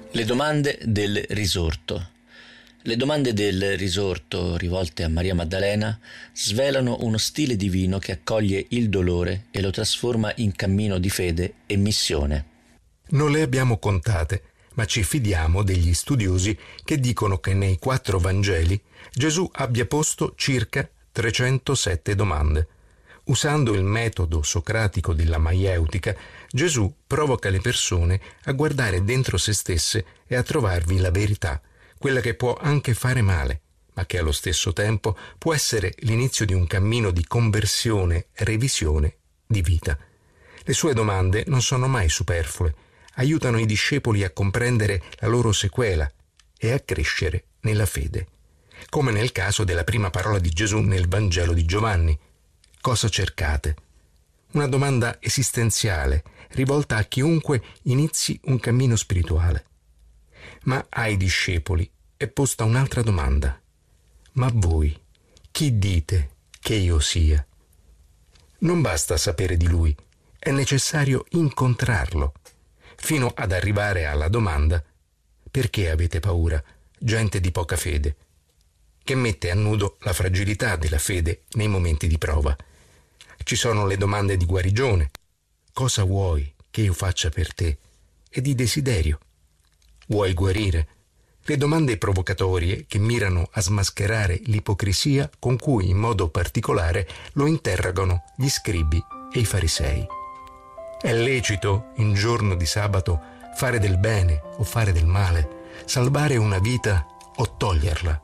Le domande del risorto. Le domande del risorto rivolte a Maria Maddalena svelano uno stile divino che accoglie il dolore e lo trasforma in cammino di fede e missione. Non le abbiamo contate, ma ci fidiamo degli studiosi che dicono che nei 4 Vangeli Gesù abbia posto circa 307 domande. Usando il metodo socratico della maieutica, Gesù provoca le persone a guardare dentro se stesse e a trovarvi la verità, quella che può anche fare male, ma che allo stesso tempo può essere l'inizio di un cammino di conversione e revisione di vita. Le sue domande non sono mai superflue, aiutano i discepoli a comprendere la loro sequela e a crescere nella fede. Come nel caso della prima parola di Gesù nel Vangelo di Giovanni. Cosa cercate? Una domanda esistenziale, rivolta a chiunque inizi un cammino spirituale. Ma ai discepoli è posta un'altra domanda. Ma voi, chi dite che io sia? Non basta sapere di lui, è necessario incontrarlo, fino ad arrivare alla domanda: perché avete paura, gente di poca fede? Che mette a nudo la fragilità della fede nei momenti di prova. Ci sono le domande di guarigione. Cosa vuoi che io faccia per te? E di desiderio. Vuoi guarire? Le domande provocatorie che mirano a smascherare l'ipocrisia con cui in modo particolare lo interrogano gli scribi e i farisei. È lecito in giorno di sabato fare del bene o fare del male, salvare una vita o toglierla?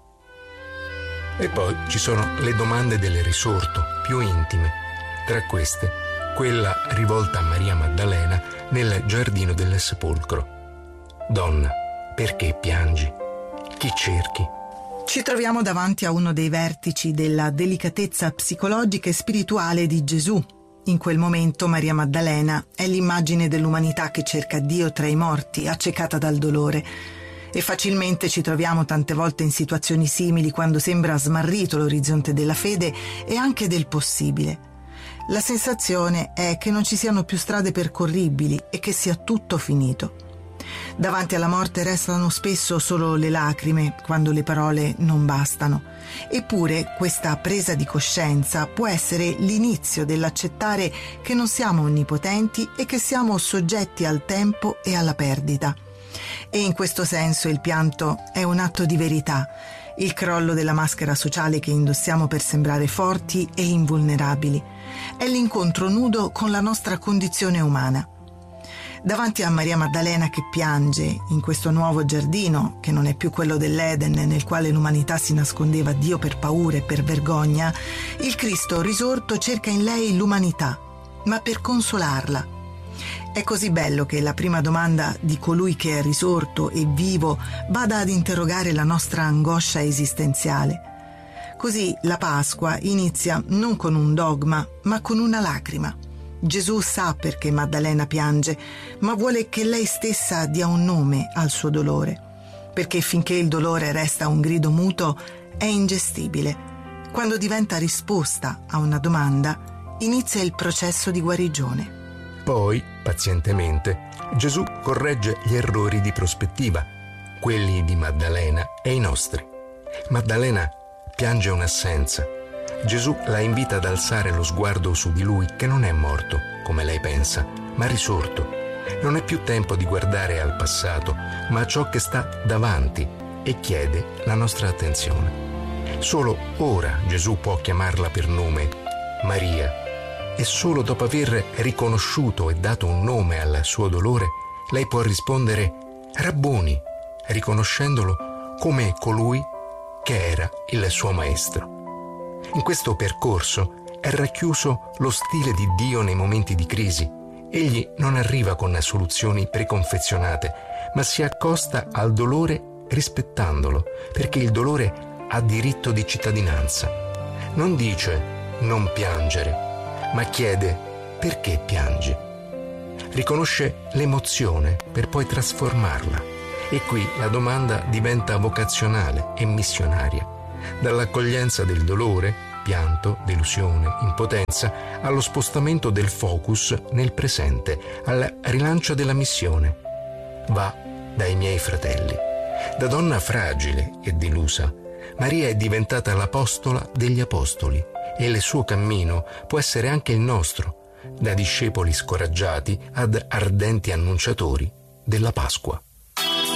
E poi ci sono le domande del risorto, più intime. Tra queste, quella rivolta a Maria Maddalena nel giardino del sepolcro. Donna, perché piangi? Chi cerchi? Ci troviamo davanti a uno dei vertici della delicatezza psicologica e spirituale di Gesù. In quel momento Maria Maddalena è l'immagine dell'umanità che cerca Dio tra i morti, accecata dal dolore. E facilmente ci troviamo tante volte in situazioni simili quando sembra smarrito l'orizzonte della fede e anche del possibile. La sensazione è che non ci siano più strade percorribili e che sia tutto finito. Davanti alla morte restano spesso solo le lacrime, quando le parole non bastano. Eppure questa presa di coscienza può essere l'inizio dell'accettare che non siamo onnipotenti e che siamo soggetti al tempo e alla perdita. E in questo senso il pianto è un atto di verità, il crollo della maschera sociale che indossiamo per sembrare forti e invulnerabili. È l'incontro nudo con la nostra condizione umana. Davanti a Maria Maddalena che piange in questo nuovo giardino, che non è più quello dell'Eden nel quale l'umanità si nascondeva Dio per paura e per vergogna, il Cristo risorto cerca in lei l'umanità, ma per consolarla. È così bello che la prima domanda di colui che è risorto e vivo vada ad interrogare la nostra angoscia esistenziale. Così la Pasqua inizia non con un dogma, ma con una lacrima. Gesù sa perché Maddalena piange, ma vuole che lei stessa dia un nome al suo dolore, perché finché il dolore resta un grido muto è ingestibile. Quando diventa risposta a una domanda, inizia il processo di guarigione. Poi, pazientemente, Gesù corregge gli errori di prospettiva, quelli di Maddalena e i nostri. Maddalena piange un'assenza. Gesù la invita ad alzare lo sguardo su di lui, che non è morto, come lei pensa, ma risorto. Non è più tempo di guardare al passato, ma a ciò che sta davanti, e chiede la nostra attenzione. Solo ora Gesù può chiamarla per nome, Maria, e solo dopo aver riconosciuto e dato un nome al suo dolore, lei può rispondere Rabboni, riconoscendolo come colui che era il suo maestro. In questo percorso è racchiuso lo stile di Dio nei momenti di crisi. Egli non arriva con soluzioni preconfezionate, ma si accosta al dolore rispettandolo, perché il dolore ha diritto di cittadinanza. Non dice non piangere, ma chiede perché piangi. Riconosce l'emozione per poi trasformarla. E qui la domanda diventa vocazionale e missionaria. Dall'accoglienza del dolore, pianto, delusione, impotenza, allo spostamento del focus nel presente, al rilancio della missione. Va dai miei fratelli. Da donna fragile e delusa, Maria è diventata l'apostola degli apostoli e il suo cammino può essere anche il nostro, da discepoli scoraggiati ad ardenti annunciatori della Pasqua.